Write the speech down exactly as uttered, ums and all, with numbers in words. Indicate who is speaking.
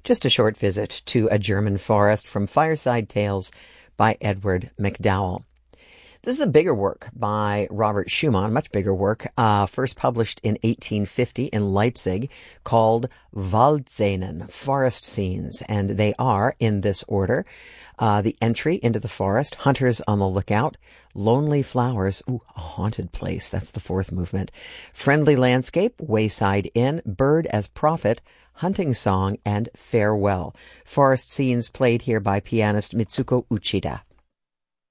Speaker 1: Just a short visit to a German forest from Fireside Tales by Edward MacDowell. This is a bigger work by Robert Schumann, much bigger work, uh, first published in eighteen fifty in Leipzig, called Waldszenen, Forest Scenes, and they are, in this order, uh, the entry into the forest, hunters on the lookout, lonely flowers, ooh, a haunted place, that's the fourth movement, friendly landscape, wayside inn, bird as prophet, hunting song, and farewell. Forest Scenes played here by pianist Mitsuko Uchida.